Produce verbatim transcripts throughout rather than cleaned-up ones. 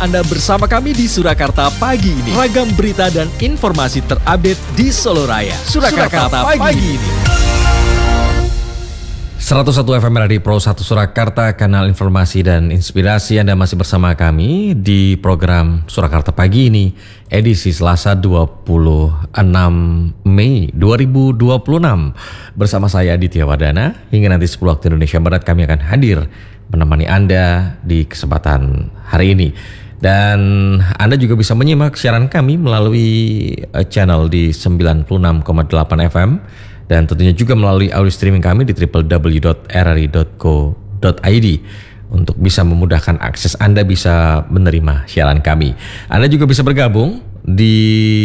Anda bersama kami di Surakarta pagi ini. Ragam berita dan informasi terupdate di Solo Raya. Surakarta, Surakarta pagi, pagi ini. seratus satu F M Radio Pro satu Surakarta, kanal informasi dan inspirasi. Anda masih bersama kami di program Surakarta pagi ini, edisi Selasa dua puluh enam Mei dua ribu dua puluh enam. Bersama saya Aditya Wardana, hingga nanti sepuluh waktu Indonesia Barat kami akan hadir menemani Anda di kesempatan hari ini. Dan Anda juga bisa menyimak siaran kami melalui channel di sembilan puluh enam koma delapan F M. Dan tentunya juga melalui audio streaming kami di w w w dot r r i dot co dot i d untuk bisa memudahkan akses Anda bisa menerima siaran kami. Anda juga bisa bergabung di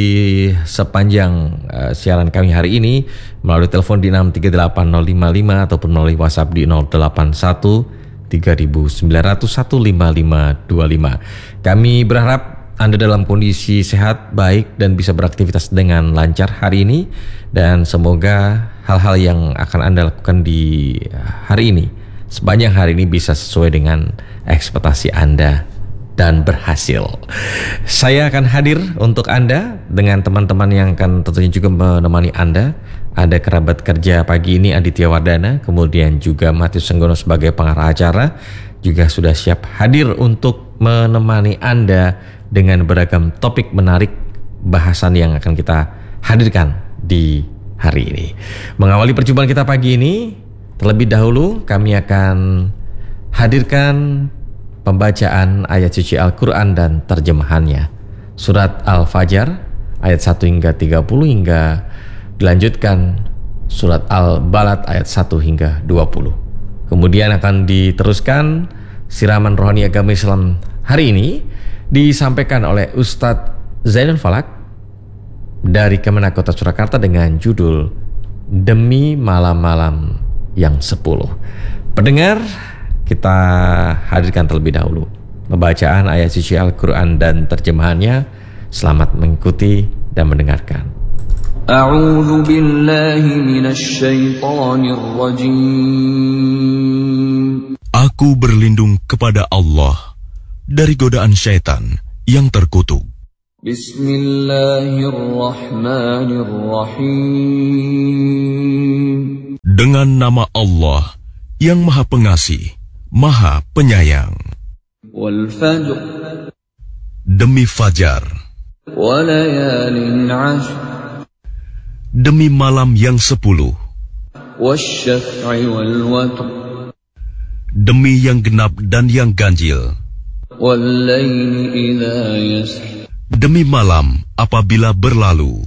sepanjang uh, siaran kami hari ini melalui telepon di enam tiga delapan nol lima lima ataupun melalui WhatsApp di nol delapan satu tiga sembilan nol nol satu lima lima dua lima. Kami berharap Anda dalam kondisi sehat, baik, dan bisa beraktivitas dengan lancar hari ini. Dan semoga hal-hal yang akan Anda lakukan di hari ini, sepanjang hari ini, bisa sesuai dengan ekspektasi Anda dan berhasil. Saya akan hadir untuk Anda dengan teman-teman yang akan tentunya juga menemani Anda. Ada kerabat kerja pagi ini Aditya Wardana, kemudian juga Matius Senggono sebagai pengarah acara, juga sudah siap hadir untuk menemani Anda dengan beragam topik menarik bahasan yang akan kita hadirkan di hari ini. Mengawali perjumpaan kita pagi ini, terlebih dahulu kami akan hadirkan pembacaan ayat suci Al-Quran dan terjemahannya. Surat Al-Fajr ayat satu hingga tiga puluh, hingga dilanjutkan surat Al-Balad ayat satu hingga dua puluh. Kemudian akan diteruskan siraman rohani agama Islam hari ini disampaikan oleh Ustadz Zainul Falak dari Kemenak Kota Surakarta dengan judul Demi Malam-Malam yang sepuluh. Pendengar, kita hadirkan terlebih dahulu pembacaan ayat suci Al-Quran dan terjemahannya. Selamat mengikuti dan mendengarkan. A'udzu billahi minasy syaithanir rajim. Aku berlindung kepada Allah dari godaan syaitan yang terkutuk. Bismillahirrahmanirrahim. Dengan nama Allah yang Maha Pengasih, Maha Penyayang. Wal fajr. Demi fajar. Walayalin ashr. Demi malam yang sepuluh. Wasyaf'i wal watr. Demi yang genap dan yang ganjil. Demi malam apabila berlalu.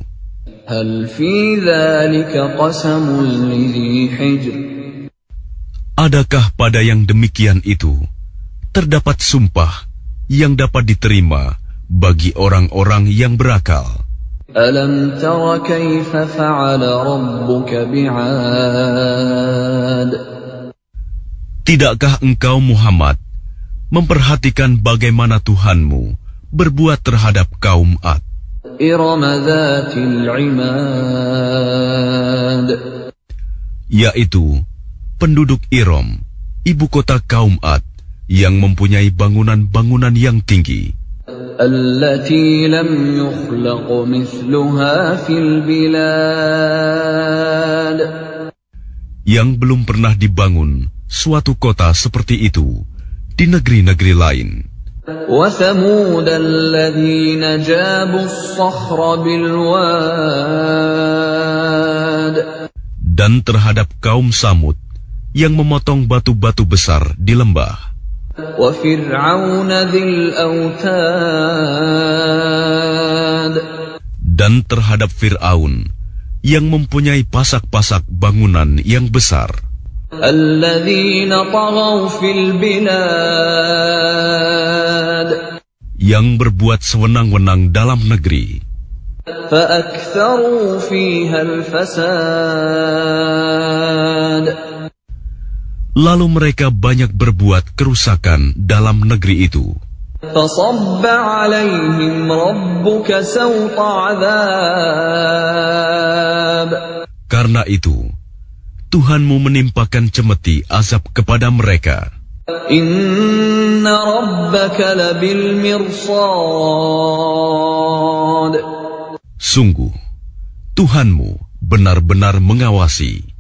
Adakah pada yang demikian itu terdapat sumpah yang dapat diterima bagi orang-orang yang berakal? Alam tara kaifa fa'ala rabbuka bi'ad. Tidakkah engkau Muhammad memperhatikan bagaimana Tuhanmu berbuat terhadap kaum Ad? Iram dzatil imad. Yaitu penduduk Iram, ibu kota kaum Ad, yang mempunyai bangunan-bangunan yang tinggi. Allati lam yukhlaq mithluha fil bilad. Yang belum pernah dibangun suatu kota seperti itu di negeri-negeri lain. وَثَمُودَ الَّذِينَ جَابُوا الصَّخْرَ بِالْوَادِ. Dan terhadap kaum Samud yang memotong batu-batu besar di lembah. وَفِرْعَوْنَ ذِي الْأَوْتَادِ. Dan terhadap Fir'aun yang mempunyai pasak-pasak bangunan yang besar. الَّذِينَ طَغَوْا فِي الْبِلَادِ. Yang berbuat sewenang-wenang dalam negeri. فَأَكْثَرُوا فِيهَا الْفَسَادِ. Lalu mereka banyak berbuat kerusakan dalam negeri itu. فَصَبَّ عَلَيْهِمْ رَبُّكَ سَوْطَ عَذَابٍ. Karena itu Tuhanmu menimpakan cemeti azab kepada mereka. Inna rabbaka labil mirsad. Sungguh, Tuhanmu benar-benar mengawasi.